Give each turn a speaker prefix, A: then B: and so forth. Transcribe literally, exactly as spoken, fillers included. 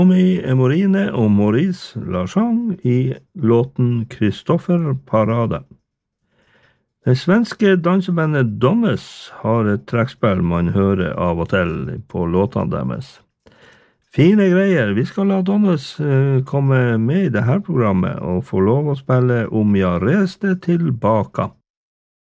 A: Tommy Emorine og Maurice Larchang i låten Kristoffer Parade. Det svenske dansebandet Donnes har et trekkspill man hører av og til på låtene deres. Fine greier, vi skal la Donnes komme med i dette programmet og få lov å spille Om jeg reste tilbaka.